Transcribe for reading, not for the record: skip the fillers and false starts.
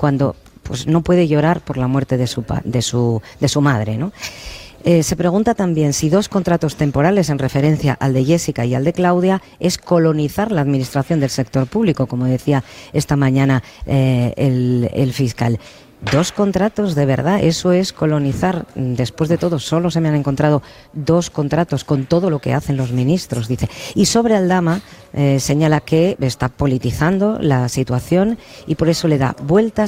cuando pues no puede llorar por la muerte de su madre, ¿no? Se pregunta también si 2 contratos temporales en referencia al de Jessica y al de Claudia es colonizar la administración del sector público, como decía esta mañana el fiscal. 2 contratos, de verdad, eso es colonizar. Después de todo, solo se me han encontrado 2 contratos con todo lo que hacen los ministros, dice. Y sobre Aldama, señala que está politizando la situación y por eso le da vueltas